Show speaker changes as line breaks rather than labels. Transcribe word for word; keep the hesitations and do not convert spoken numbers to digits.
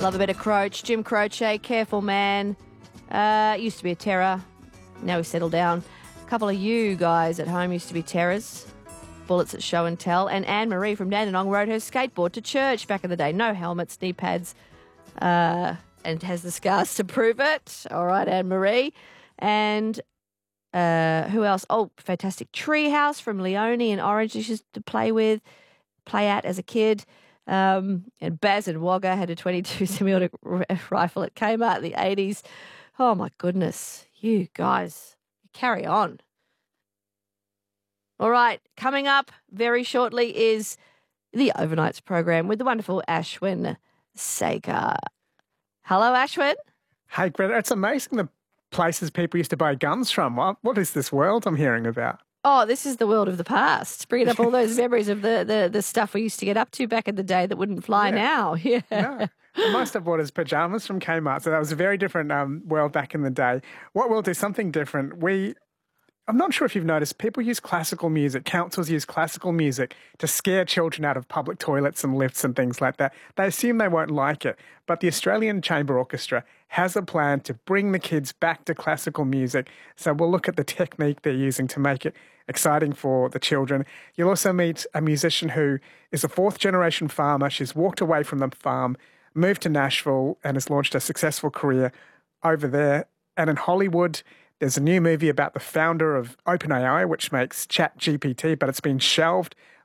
Love a bit of Croach. Jim Croce, careful man. Uh, used to be a terror. Now he's settled down. A couple of you guys at home used to be terrors. Bullets at show and tell. And Anne-Marie from Dandenong rode her skateboard to church back in the day. No helmets, knee pads, uh, and has the scars to prove it. All right, Anne-Marie. And uh, who else? Oh, fantastic Treehouse from Leone in Orange. She used to play with, play at as a kid. Um, and Baz and Wagga had a twenty-two semi-automatic rifle at Kmart in the eighties. Oh, my goodness. You guys, carry on. All right, coming up very shortly is the Overnights program with the wonderful Ashwin Sekar. Hello, Ashwin.
Hey, Greta, it's amazing the places people used to buy guns from. What, what is this world I'm hearing about?
Oh, this is the world of the past. Bringing up all those memories of the, the, the stuff we used to get up to back in the day that wouldn't fly
Yeah.
now. Yeah.
No. The most I bought is pajamas from Kmart, so that was a very different um, world back in the day. What we'll do, something different. We, I'm not sure if you've noticed, people use classical music, councils use classical music to scare children out of public toilets and lifts and things like that. They assume they won't like it, but the Australian Chamber Orchestra has a plan to bring the kids back to classical music. So we'll look at the technique they're using to make it exciting for the children. You'll also meet a musician who is a fourth-generation farmer. She's walked away from the farm, moved to Nashville and has launched a successful career over there. And in Hollywood, there's a new movie about the founder of OpenAI, which makes ChatGPT, but it's been shelved